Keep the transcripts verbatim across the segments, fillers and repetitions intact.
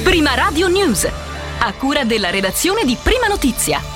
Prima Radio News, a cura della redazione di Prima Notizia.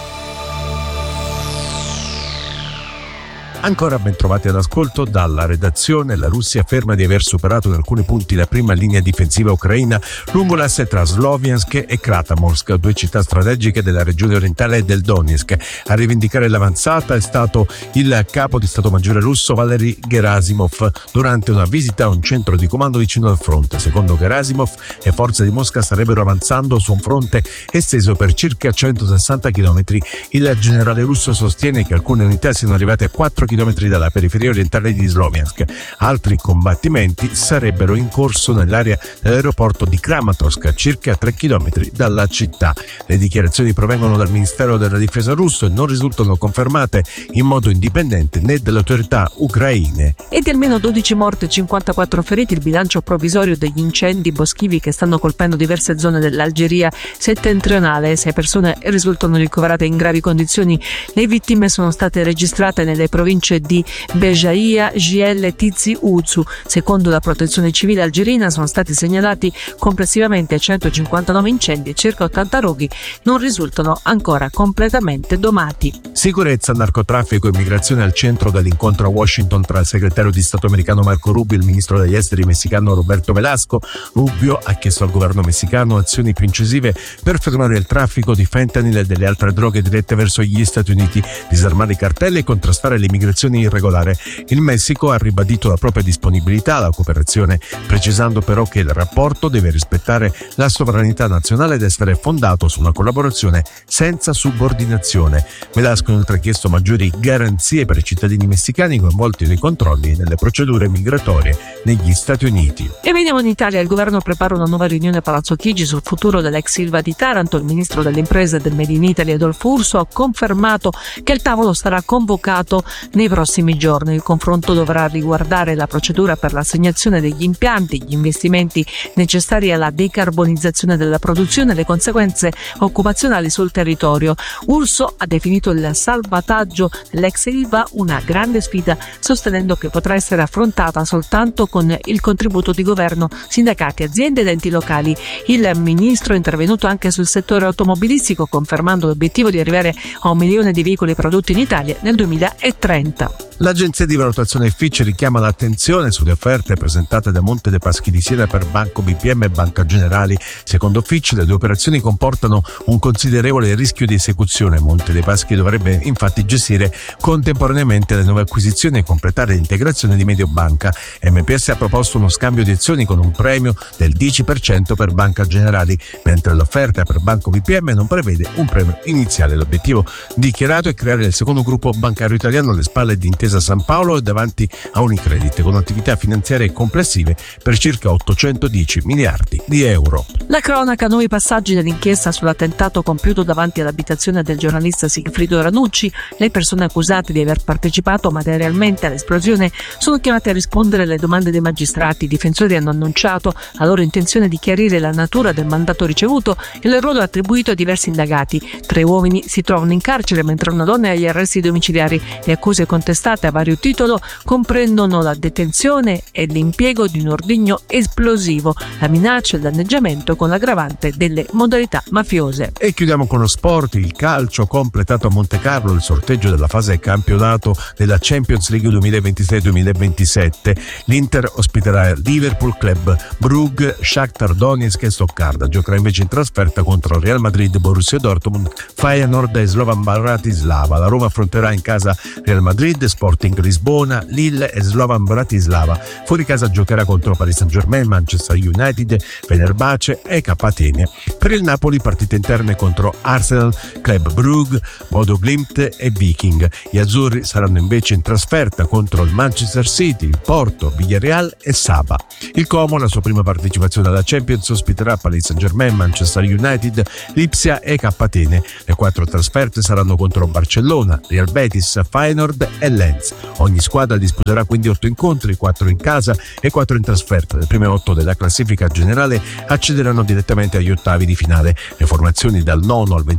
Ancora ben trovati all'ascolto dalla redazione. La Russia afferma di aver superato in alcuni punti la prima linea difensiva ucraina lungo l'asse tra Sloviansk e Kramatorsk, due città strategiche della regione orientale del Donetsk. A rivendicare l'avanzata è stato il capo di Stato Maggiore russo Valery Gerasimov durante una visita a un centro di comando vicino al fronte. Secondo Gerasimov, le forze di Mosca starebbero avanzando su un fronte esteso per circa centosessanta chilometri. Il generale russo sostiene che alcune unità siano arrivate a quattro chilometri dalla periferia orientale di Sloviansk. Altri combattimenti sarebbero in corso nell'area dell'aeroporto di Kramatorsk, a circa tre chilometri dalla città. Le dichiarazioni provengono dal Ministero della Difesa russo e non risultano confermate in modo indipendente né dalle autorità ucraine. E di almeno dodici morti e cinquantaquattro feriti il bilancio provvisorio degli incendi boschivi che stanno colpendo diverse zone dell'Algeria settentrionale. Sei persone risultano ricoverate in gravi condizioni. Le vittime sono state registrate nelle province di Bejaia, Giel e Tizi Ouzou. Secondo la protezione civile algerina sono stati segnalati complessivamente centocinquantanove incendi e circa ottanta roghi non risultano ancora completamente domati. Sicurezza, narcotraffico e immigrazione al centro dell'incontro a Washington tra il segretario di Stato americano Marco Rubio e il ministro degli esteri messicano Roberto Velasco. Rubio ha chiesto al governo messicano azioni più incisive per fermare il traffico di fentanyl e delle altre droghe dirette verso gli Stati Uniti, disarmare i cartelli e contrastare l'immigrazione irregolare. Il Messico ha ribadito la propria disponibilità alla cooperazione, precisando però che il rapporto deve rispettare la sovranità nazionale ed essere fondato su una collaborazione senza subordinazione. Velasco ha inoltre chiesto maggiori garanzie per i cittadini messicani coinvolti nei controlli e nelle procedure migratorie negli Stati Uniti. E veniamo in Italia. Il governo prepara una nuova riunione a Palazzo Chigi sul futuro dell'ex Ilva di Taranto. Il ministro delle imprese e del Made in Italy Adolfo Urso ha confermato che il tavolo sarà convocato nei prossimi giorni. Il confronto dovrà riguardare la procedura per l'assegnazione degli impianti, gli investimenti necessari alla decarbonizzazione della produzione e le conseguenze occupazionali sul territorio. Urso ha definito il salvataggio dell'ex Ilva una grande sfida, sostenendo che potrà essere affrontata soltanto con il contributo di governo, sindacati, aziende ed enti locali. Il ministro è intervenuto anche sul settore automobilistico, confermando l'obiettivo di arrivare a un milione di veicoli prodotti in Italia nel duemilatrenta. L'agenzia di valutazione Fitch richiama l'attenzione sulle offerte presentate da Monte dei Paschi di Siena per Banco B P M e Banca Generali. Secondo Fitch, le due operazioni comportano un considerevole rischio di esecuzione. Monte dei Paschi dovrebbe infatti gestire contemporaneamente le nuove acquisizioni e completare l'integrazione di Mediobanca. M P S ha proposto uno scambio di azioni con un premio del dieci per cento per Banca Generali, mentre l'offerta per Banco B P M non prevede un premio iniziale. L'obiettivo dichiarato è creare il secondo gruppo bancario italiano alle spalle di Intesa San Paolo e davanti a Unicredit, con attività finanziarie complessive per circa ottocentodieci miliardi di euro. La cronaca, nuovi passaggi dell'inchiesta sull'attentato compiuto davanti all'abitazione del giornalista Sigfrido Ranucci. Le persone accusate di aver partecipato materialmente all'esplosione sono chiamate a rispondere alle domande dei magistrati. I difensori hanno annunciato la loro intenzione di chiarire la natura del mandato ricevuto e il ruolo attribuito a diversi indagati. Tre uomini si trovano in carcere mentre una donna è agli arresti domiciliari. Le accuse contestate a vario titolo comprendono la detenzione e l'impiego di un ordigno esplosivo, la minaccia e il danneggiamento con l'aggravante delle modalità mafiose. E chiudiamo con lo sport. Il calcio, completato a Monte Carlo il sorteggio della fase campionato della Champions League duemilaventisei duemilaventisette. L'Inter ospiterà Liverpool, Club Brugge, Shakhtar Donetsk e Stoccarda. Giocherà invece in trasferta contro Real Madrid, Borussia Dortmund, Feyenoord e Slovan Bratislava. La Roma affronterà in casa Real Madrid, Sporting Lisbona, Lille e Slovan Bratislava. Fuori casa giocherà contro Paris Saint-Germain, Manchester United, Fenerbahce e K Atene. Per il Napoli partite interne contro Arsenal, Club Brugge, Bodo Glimt e Viking. Gli azzurri saranno invece in trasferta contro il Manchester City, il Porto, Villarreal e Saba. Il Como, la sua prima partecipazione alla Champions, ospiterà Paris Saint-Germain, Manchester United, Lipsia e K Atene. Le quattro trasferte saranno contro Barcellona, Real Betis, Feyenoord e Lens. Ogni squadra disputerà quindi otto incontri, quattro in casa e quattro in trasferta. Le prime otto della classifica generale accederanno direttamente agli ottavi di finale. Le formazioni dal nono al